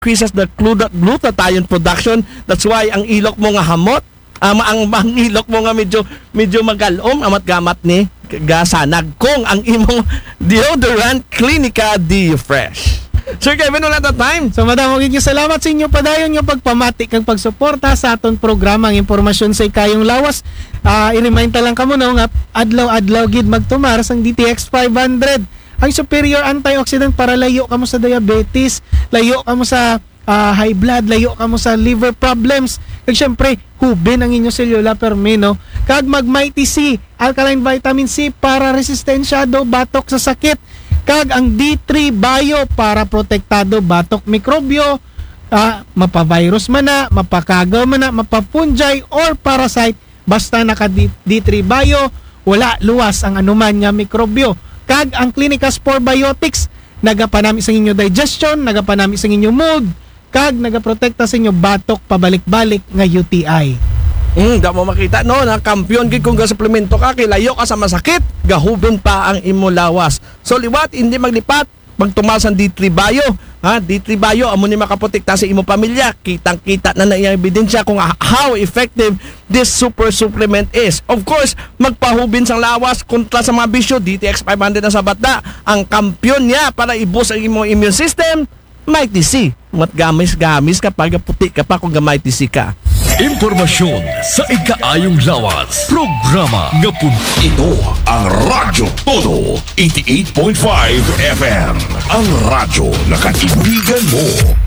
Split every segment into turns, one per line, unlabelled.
increases the glutathione production. That's why ang ilok mo nga hamot, ang ilok mo nga medyo magalom amat gamat ni gasanag kung ang imong deodorant Clinica D Fresh. Sir Kevin, wala na time.
So madamo gid salamat sa inyo padayon nga pagpamati kag pagsuporta sa aton programa. Ang impormasyon sa ikayong lawas. I-remind ta lang kamo no nga adlaw gid magtumar sang DTX 500. Ang superior antioxidant para layo kamo sa diabetes, layo kamo sa high blood, layo kamo sa liver problems. Kag syempre, hubin ang inyong selula permino. Kag Mighty C, alkaline vitamin C para resistensyado batok sa sakit. Kag ang D3 Bio para protektado batok mikrobyo, mapavirus man na, mapakagaw man na, mapapunjay or parasite, basta naka D3 Bio, wala luwas ang anuman nga mikrobyo. Kag ang Clinica Spore Biotics, nagapanami sa inyo digestion, nagapanami sa inyo mood, kag nagaprotekta sa inyo batok pabalik-balik nga UTI.
Da mo makita no, na kampiyon gid kung suplemento ka kay layo ka sa masakit, gahubin pa ang imo lawas. So liwat hindi maglipat, magtumas ang D3 Bio. D3 Bio amo ni makaprotekta sa imo pamilya. Kitang-kita na iyang ebidensya kung how effective this super supplement is. Of course, magpahubin sang lawas kontra sa mga bisyo. DTX 500 na sa bata. Ang kampiyon niya para i-boost ang imo immune system, Mighty C. Gamis kapag puti ka pa kung Mighty C ka.
Impormasyon sa ikaayong lawas. Programa nga
Ito ang Radyo Todo 88.5 FM. Ang radyo na kaibigan mo.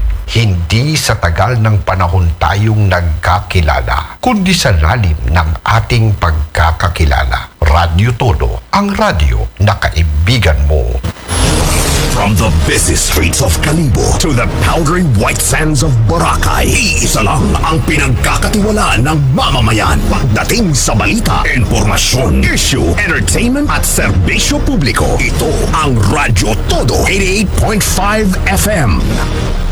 Hindi sa tagal ng panahon tayong nagkakilala, kundi sa lalim ng ating pagkakakilala. Radyo Todo, ang radyo na kaibigan mo.
From the busy streets of Kalibo to the powdery white sands of Boracay, iisa lang ang pinagkakatiwalaan ng mamamayan pagdating sa balita, informasyon, issue, entertainment at serbisyo publiko. Ito ang Radyo Todo 88.5 FM.